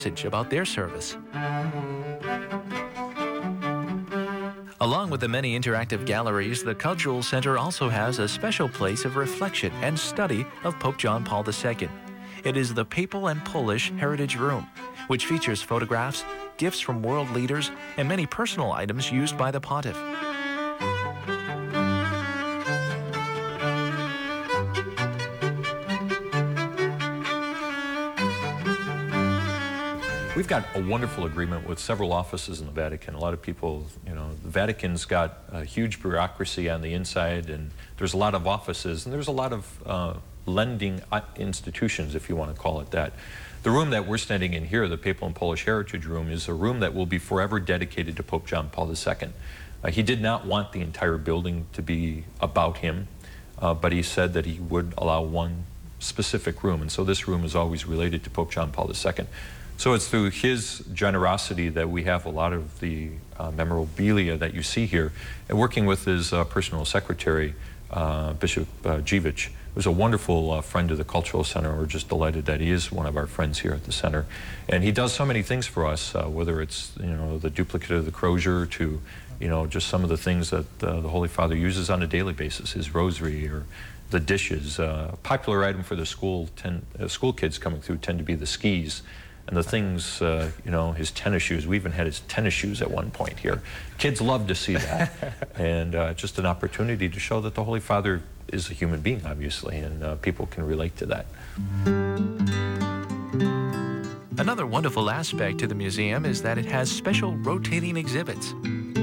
about their service. Along with the many interactive galleries, the Cultural Center also has a special place of reflection and study of Pope John Paul II. It is the Papal and Polish Heritage Room, which features photographs, gifts from world leaders, and many personal items used by the Pontiff. We've got a wonderful agreement with several offices in the Vatican. A lot of people, the Vatican's got a huge bureaucracy on the inside, and there's a lot of offices, and there's a lot of lending institutions, if you want to call it that. The room that we're standing in here, the Papal and Polish Heritage Room, is a room that will be forever dedicated to Pope John Paul II. He did not want the entire building to be about him, but he said that he would allow one specific room, and so this room is always related to Pope John Paul II. So it's through his generosity that we have a lot of the memorabilia that you see here. And working with his personal secretary, Bishop Jivich, who's a wonderful friend of the Cultural Center. We're just delighted that he is one of our friends here at the center. And he does so many things for us, whether it's the duplicate of the crozier to just some of the things that the Holy Father uses on a daily basis, his rosary or the dishes. A popular item for the school kids coming through tend to be the skis. And the things, his tennis shoes. We even had his tennis shoes at one point here. Kids love to see that. And just an opportunity to show that the Holy Father is a human being, obviously, and people can relate to that. Another wonderful aspect to the museum is that it has special rotating exhibits.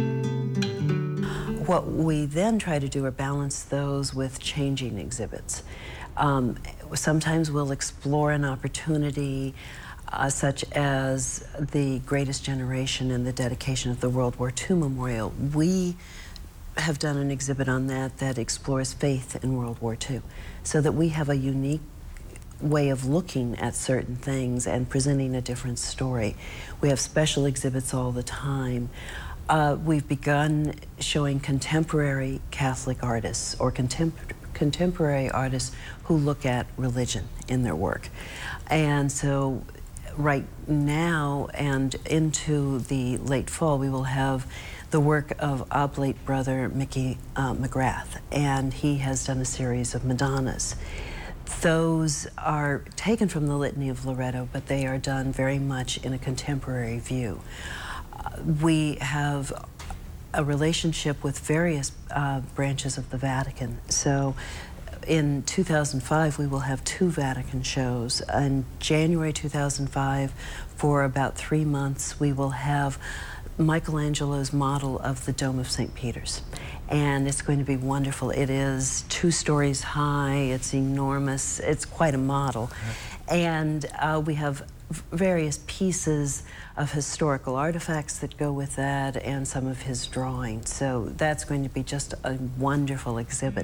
What we then try to do are balance those with changing exhibits. Sometimes we'll explore an opportunity such as the Greatest Generation and the dedication of the World War II Memorial. We have done an exhibit on that explores faith in World War II, so that we have a unique way of looking at certain things and presenting a different story. We have special exhibits all the time. We've begun showing contemporary Catholic artists or contemporary artists who look at religion in their work. And so right now and into the late fall, we will have the work of oblate brother Mickey McGrath, and he has done a series of Madonnas. Those are taken from the Litany of Loreto, but they are done very much in a contemporary view. We have a relationship with various branches of the Vatican. So in 2005, we will have 2 Vatican shows. In January 2005, for about 3 months, we will have Michelangelo's model of the Dome of St. Peter's. And it's going to be wonderful. It is 2 stories high, it's enormous, it's quite a model. And we have various pieces of historical artifacts that go with that and some of his drawings. So that's going to be just a wonderful exhibit.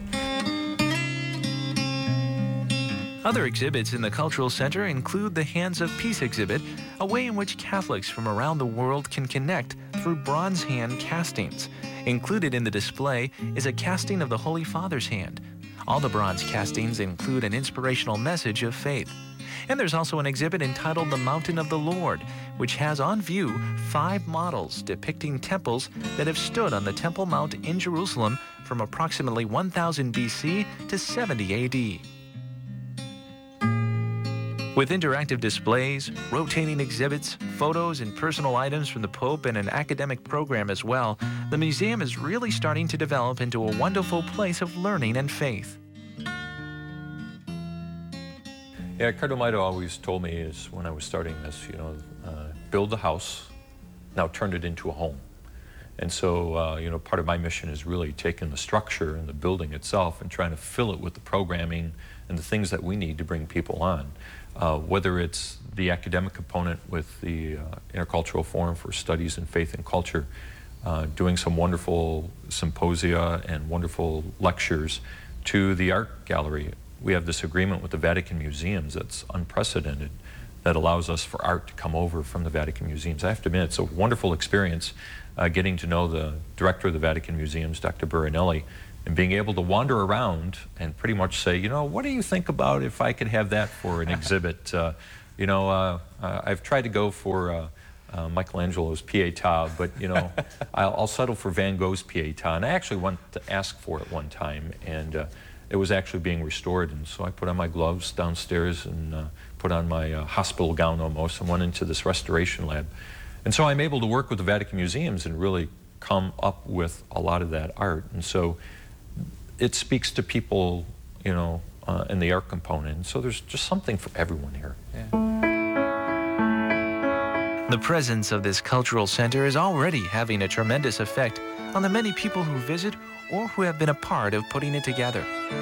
Other exhibits in the Cultural Center include the Hands of Peace exhibit, a way in which Catholics from around the world can connect through bronze hand castings. Included in the display is a casting of the Holy Father's hand. All the bronze castings include an inspirational message of faith. And there's also an exhibit entitled The Mountain of the Lord, which has on view 5 models depicting temples that have stood on the Temple Mount in Jerusalem from approximately 1000 BC to 70 AD. With interactive displays, rotating exhibits, photos, and personal items from the Pope, and an academic program as well, the museum is really starting to develop into a wonderful place of learning and faith. Yeah, Cardinal always told me is when I was starting this, build a house, now turn it into a home. And so, part of my mission is really taking the structure and the building itself and trying to fill it with the programming and the things that we need to bring people on. Whether it's the academic component with the Intercultural Forum for Studies in Faith and Culture, doing some wonderful symposia and wonderful lectures, to the art gallery. We have this agreement with the Vatican Museums that's unprecedented, that allows us for art to come over from the Vatican Museums. I have to admit, it's a wonderful experience getting to know the director of the Vatican Museums, Dr. Burinelli, and being able to wander around and pretty much say, what do you think about if I could have that for an exhibit? You know, I've tried to go for Michelangelo's Pietà, but you know, I'll settle for Van Gogh's Pietà. And I actually went to ask for it one time, and it was actually being restored. And so I put on my gloves downstairs and put on my hospital gown almost and went into this restoration lab. And so I'm able to work with the Vatican Museums and really come up with a lot of that art. And so it speaks to people, you know, in the art component. And so there's just something for everyone here. Yeah. The presence of this cultural center is already having a tremendous effect on the many people who visit or who have been a part of putting it together.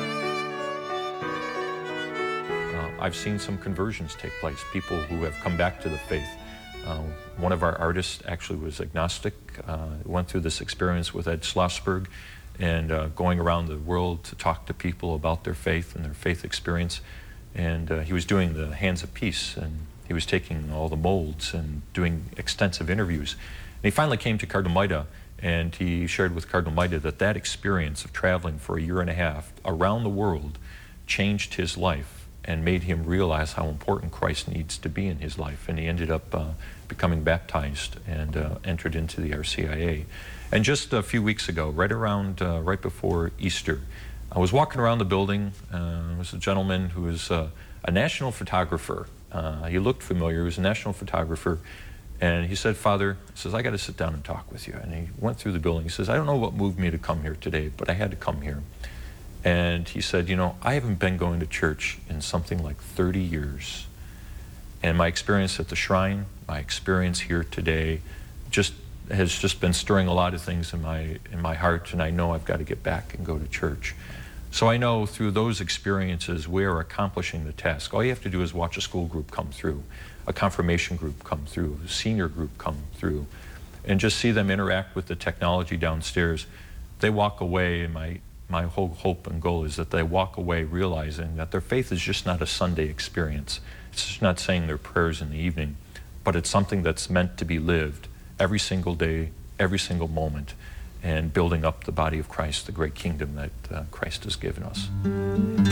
I've seen some conversions take place, people who have come back to the faith. One of our artists actually was agnostic, went through this experience with Ed Schlossberg, and going around the world to talk to people about their faith and their faith experience. And he was doing the Hands of Peace, and he was taking all the molds and doing extensive interviews. And he finally came to Cardinal Maida, and he shared with Cardinal Maida that that experience of traveling for a year and a half around the world changed his life and made him realize how important Christ needs to be in his life. And he ended up becoming baptized and entered into the RCIA. And just a few weeks ago, right before Easter, I was walking around the building. There was a gentleman who was a national photographer. He looked familiar. He was a national photographer. And he said, "Father," he says, "I got to sit down and talk with you." And he went through the building. He says, "I don't know what moved me to come here today, but I had to come here." And he said, "You know, I haven't been going to church in something like 30 years. And my experience at the shrine, my experience here today, has just been stirring a lot of things in my heart, and I know I've got to get back and go to church." So I know through those experiences, we are accomplishing the task. All you have to do is watch a school group come through, a confirmation group come through, a senior group come through, and just see them interact with the technology downstairs. They walk away, and my whole hope and goal is that they walk away realizing that their faith is just not a Sunday experience. It's just not saying their prayers in the evening, but it's something that's meant to be lived every single day, every single moment, and building up the body of Christ, the great kingdom that Christ has given us.